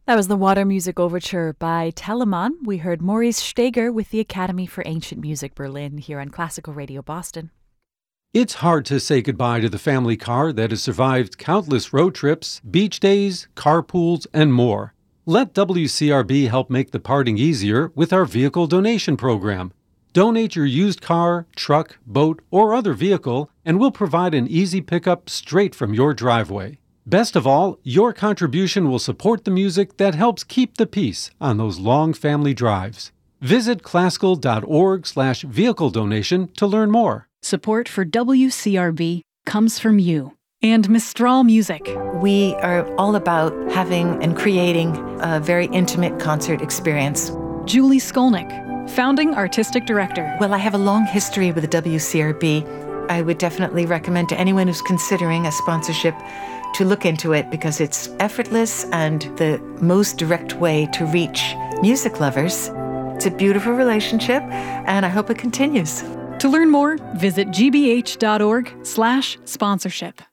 That was the Water Music Overture by Telemann. We heard Maurice Steger with the Academy for Ancient Music Berlin here on Classical Radio Boston. It's hard to say goodbye to the family car that has survived countless road trips, beach days, carpools, and more. Let WCRB help make the parting easier with our vehicle donation program. Donate your used car, truck, boat, or other vehicle, and we'll provide an easy pickup straight from your driveway. Best of all, your contribution will support the music that helps keep the peace on those long family drives. Visit classical.org/vehicle donation to learn more. Support for WCRB comes from you and Mistral Music. We are all about having and creating a very intimate concert experience. Julie Skolnick, founding artistic director. Well, I have a long history with the WCRB. I would definitely recommend to anyone who's considering a sponsorship to look into it because it's effortless and the most direct way to reach music lovers. It's a beautiful relationship, and I hope it continues. To learn more, visit gbh.org/sponsorship.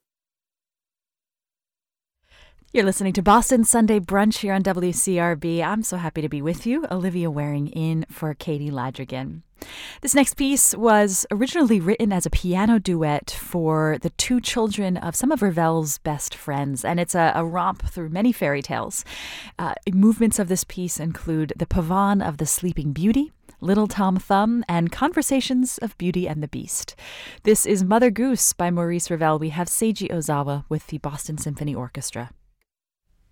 You're listening to Boston Sunday Brunch here on WCRB. I'm so happy to be with you. Olivia Waring in for Katie Ladrigan. This next piece was originally written as a piano duet for the two children of some of Ravel's best friends, and it's a romp through many fairy tales. Movements of this piece include The Pavane of the Sleeping Beauty, Little Tom Thumb, and Conversations of Beauty and the Beast. This is Mother Goose by Maurice Ravel. We have Seiji Ozawa with the Boston Symphony Orchestra.